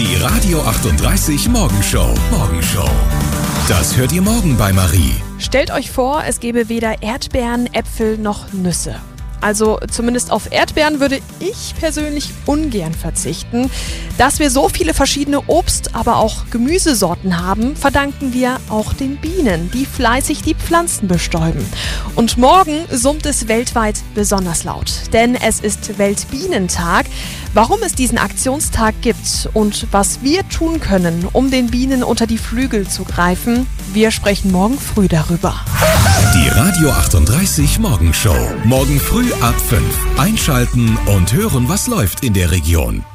Die Radio 38 Morgenshow. Das hört ihr morgen bei Marie. Stellt euch vor, es gäbe weder Erdbeeren, Äpfel noch Nüsse. Also zumindest auf Erdbeeren würde ich persönlich ungern verzichten. Dass wir so viele verschiedene Obst-, aber auch Gemüsesorten haben, verdanken wir auch den Bienen, die fleißig die Pflanzen bestäuben. Und morgen summt es weltweit besonders laut, denn es ist Weltbienentag. Warum es diesen Aktionstag gibt und was wir tun können, um den Bienen unter die Flügel zu greifen, wir sprechen morgen früh darüber. Die Radio 38 Morgenshow. Morgen früh ab 5. Einschalten und hören, was läuft in der Region.